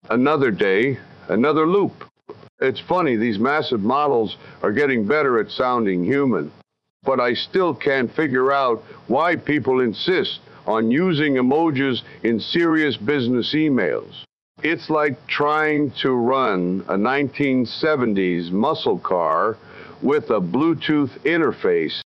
Another day, another loop. It's funny, these massive models are getting better at sounding human, but I still can't figure out why people insist on using emojis in serious business emails. It's like trying to run a 1970s muscle car with a Bluetooth interface